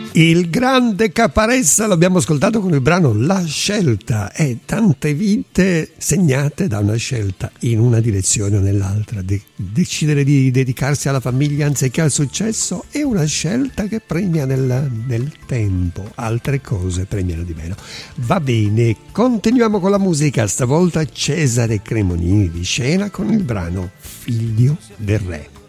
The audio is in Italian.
Il grande Caparezza l'abbiamo ascoltato con il brano La Scelta, e tante vite segnate da una scelta in una direzione o nell'altra. Decidere di dedicarsi alla famiglia anziché al successo è una scelta che premia nel tempo, altre cose premiano di meno. Va bene, continuiamo con la musica, stavolta Cesare Cremonini di scena con il brano Figlio del Re.